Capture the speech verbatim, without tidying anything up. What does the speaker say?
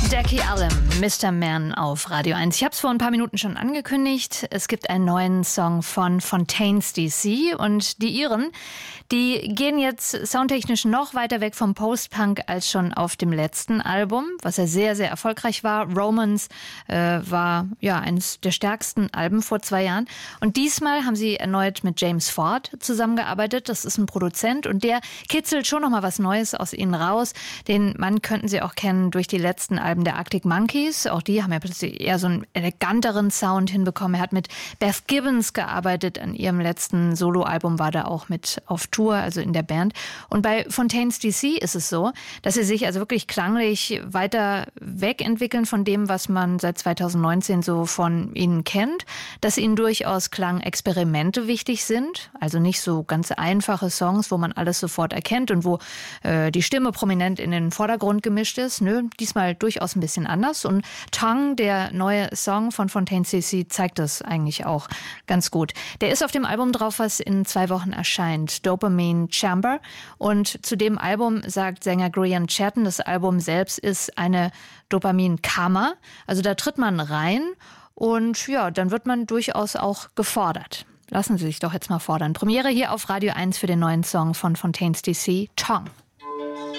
Jackie Allen, Mister Man auf Radio eins. Ich habe es vor ein paar Minuten schon angekündigt. Es gibt einen neuen Song von Fontaines D C und die Iren, die gehen jetzt soundtechnisch noch weiter weg vom Post-Punk als schon auf dem letzten Album, was ja sehr, sehr erfolgreich war. Romance äh, war ja eines der stärksten Alben vor zwei Jahren. Und diesmal haben sie erneut mit James Ford zusammengearbeitet. Das ist ein Produzent und der kitzelt schon noch mal was Neues aus ihnen raus. Den Mann könnten Sie auch kennen durch die letzten Alben der Arctic Monkeys. Auch die haben ja plötzlich eher so einen eleganteren Sound hinbekommen. Er hat mit Beth Gibbons gearbeitet. An ihrem letzten Soloalbum war da auch mit auf Tour, also in der Band. Und bei Fontaines D C ist es so, dass sie sich also wirklich klanglich weiter wegentwickeln von dem, was man seit zweitausendneunzehn so von ihnen kennt. Dass ihnen durchaus Klangexperimente wichtig sind. Also nicht so ganz einfache Songs, wo man alles sofort erkennt und wo äh, die Stimme prominent in den Vordergrund gemischt ist. Nö, diesmal durchaus ein bisschen anders. Und Tongue, der neue Song von Fontaines D C, zeigt das eigentlich auch ganz gut. Der ist auf dem Album drauf, was in zwei Wochen erscheint. Dopamine Chamber. Und zu dem Album sagt Sänger Grian Chatten, das Album selbst ist eine Dopaminkammer. Also da tritt man rein und ja, dann wird man durchaus auch gefordert. Lassen Sie sich doch jetzt mal fordern. Premiere hier auf Radio eins für den neuen Song von Fontaines D C, Tongue.